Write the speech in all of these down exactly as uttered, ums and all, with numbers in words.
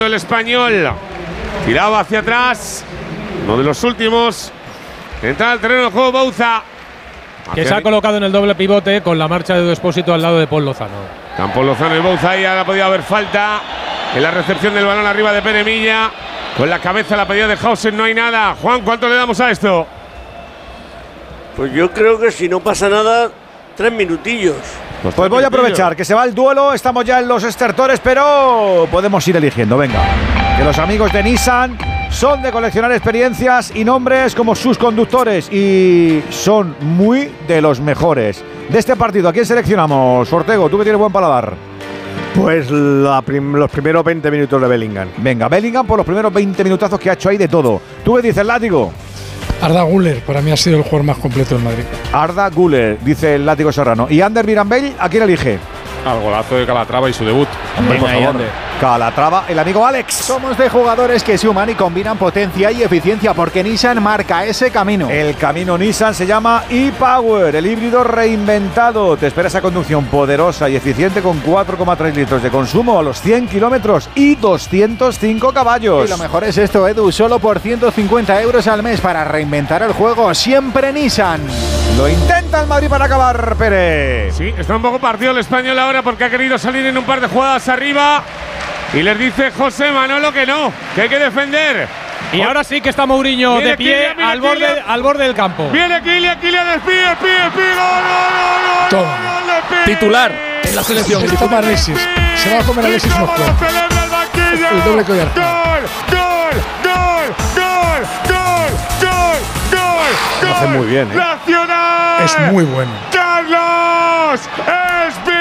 El Español tiraba hacia atrás, uno de los últimos. Entra al terreno del juego Bouza, que se ha colocado en el doble pivote con la marcha de Edu Expósito al lado de Paul Lozano. Campo Lozano y Bouza, y ahora podía haber falta en la recepción del balón arriba de Pere Milla. Con la cabeza la pedida de Hausen, no hay nada. Juan, ¿cuánto le damos a esto? Pues yo creo que si no pasa nada, tres minutillos. Pues voy a aprovechar que se va el duelo, estamos ya en los estertores, pero podemos ir eligiendo, venga. Que los amigos de Nissan son de coleccionar experiencias y nombres como sus conductores y son muy de los mejores. De este partido, ¿a quién seleccionamos, Ortego? Tú que tienes buen paladar. Pues la prim los primeros veinte minutos de Bellingham. Venga, Bellingham por los primeros veinte minutazos que ha hecho ahí de todo. ¿Tú qué dices, Látigo? Arda Güler, para mí ha sido el jugador más completo del Madrid. Arda Güler, dice el Látigo Serrano. ¿Y Ander Mirambell, a quién elige? Al golazo de Calatrava y su debut. Hombre, por favor. Calatrava, el amigo Alex. Somos de jugadores que suman y combinan potencia y eficiencia porque Nissan marca ese camino. El camino Nissan se llama e-Power, el híbrido reinventado. Te espera esa conducción poderosa y eficiente con cuatro coma tres litros de consumo a los cien kilómetros y doscientos cinco caballos. Y lo mejor es esto, Edu, solo por ciento cincuenta euros al mes para reinventar el juego. Siempre Nissan. Lo intenta el Madrid para acabar, Pérez. Sí, está un poco partido el Español ahora porque ha querido salir en un par de jugadas arriba. Y les dice José Manolo que no, que hay que defender. Y ahora sí que está Mourinho de pie Kylian, al, borde, al borde del campo. Viene Kylian, Kylian, espía, espía, espía, gol, gol, gol, gol, titular en la selección. Se toma Alexis. Se va a comer Alexis unos cuantos. Celebra el banquillo. El doble collar. Gol, gol, gol, gol, gol, gol, gol. Lo hace muy bien, ¿eh? Nacional. Es muy bueno. Carlos Espí.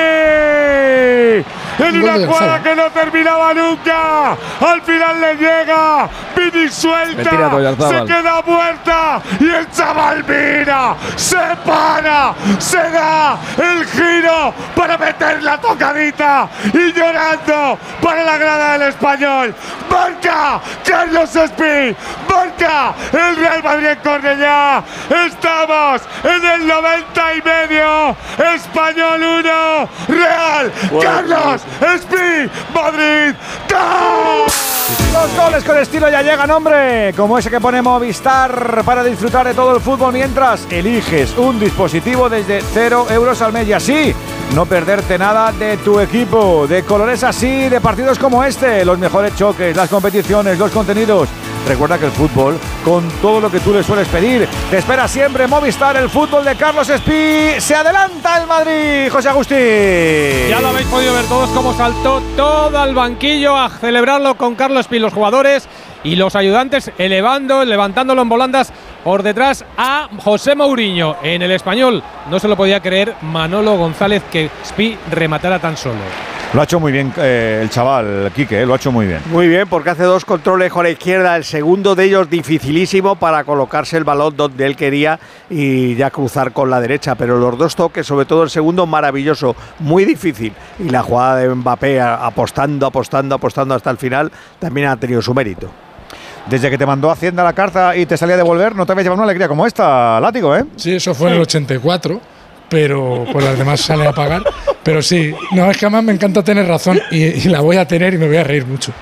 En una jugada que no terminaba nunca. Al final le llega. Vini suelta. Se queda muerta. Y el chaval mira. Se para. Se da el giro para meter la tocadita. Y llorando para la grada del Español. Marca Carlos Espí. Marca el Real Madrid en Cornellá. Estamos en el noventa y medio. Español uno. Real. Bueno, Carlos Espí, Madrid, ¡gol! Los goles con estilo ya llegan, hombre, como ese que pone Movistar para disfrutar de todo el fútbol mientras eliges un dispositivo desde cero euros al mes y así no perderte nada de tu equipo, de colores así, de partidos como este, los mejores choques, las competiciones, los contenidos. Recuerda que el fútbol, con todo lo que tú le sueles pedir, te espera siempre Movistar, el fútbol de Carlos Espí. Se adelanta el Madrid, José Agustín. Ya lo habéis podido ver todos cómo saltó todo al banquillo a celebrarlo con Carlos Espí, los jugadores y los ayudantes elevando, levantándolo en volandas por detrás a José Mourinho. En el Español no se lo podía creer Manolo González que Espí rematara tan solo. Lo ha hecho muy bien eh, el chaval, Quique, eh, lo ha hecho muy bien. Muy bien, porque hace dos controles con la izquierda, el segundo de ellos dificilísimo para colocarse el balón donde él quería y ya cruzar con la derecha, pero los dos toques, sobre todo el segundo, maravilloso, muy difícil. Y la jugada de Mbappé apostando, apostando, apostando hasta el final, también ha tenido su mérito. Desde que te mandó Hacienda la carta y te salía a devolver, no te habías llevado una alegría como esta, Látigo, ¿eh? Sí, eso fue en el ochenta y cuatro. Pero pues las demás sale a pagar. Pero sí, no, es que además me encanta tener razón y, y la voy a tener y me voy a reír mucho.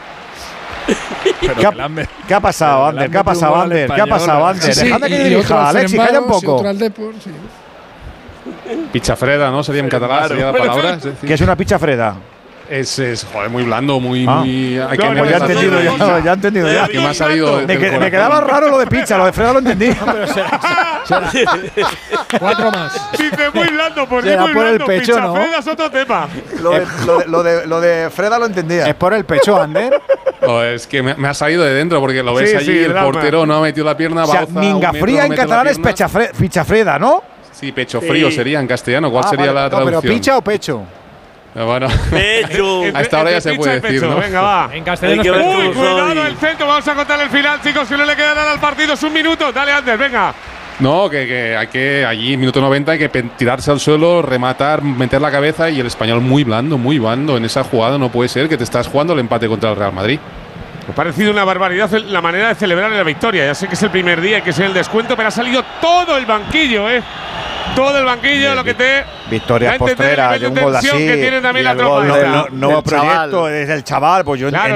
¿Qué ha, ¿Qué ha pasado, Ander? ¿Qué ha pasado, Ander? ¿Qué ha pasado, Ander? Sí, Dejadme que y dirija, Alexis, calla un poco. Otro al Depor, sí. Pichafreda, ¿no? Sería en catalán, claro. Sería la palabra. Es decir, ¿qué es una pichafreda? Es, es, joder, muy blando, muy, ah. muy… Hay no, que no, ya he entendido, ya, ya he entendido ya. Que me ha salido me, que, me quedaba raro lo de picha, lo de Freda lo entendí. Pero será, será, será. Cuatro más. Dice muy blando, por será muy por blando. el pecho, ¿no? Pichafreda es otro tema. Lo de, lo, de, lo, de, lo de Freda lo entendía. ¿Es por el pecho, Ander? Oh, es que me, me ha salido de dentro porque lo ves sí, allí, sí, el portero no ha metido la pierna. O sea, Bauza, minga fría en catalán es pichafreda, ¿no? Sí, pecho frío sí. Sería en castellano. ¿Cuál ah, sería vale. la traducción? No, pero picha o pecho. Bueno, pecho. A esta hora ya se puede decir, ¿no? Venga, va. En castellano es pecho. Uy, cuidado el centro. Vamos a contar el final, chicos. Que no le queda nada al partido. Es un minuto. Dale, Ander, venga. No, que, que hay que allí, minuto noventa, hay que tirarse al suelo, rematar, meter la cabeza y el Español muy blando, muy blando en esa jugada. No puede ser que te estás jugando el empate contra el Real Madrid. Me ha parecido una barbaridad la manera de celebrar la victoria. Ya sé que es el primer día y que es el descuento, pero ha salido todo el banquillo, ¿eh? todo el banquillo, lo que te. Victorias da a entender postreras el de nivel un de gol tensión así. que tiene también y la el tropa gol esta. del nuevo proyecto desde el chaval, pues yo Claro,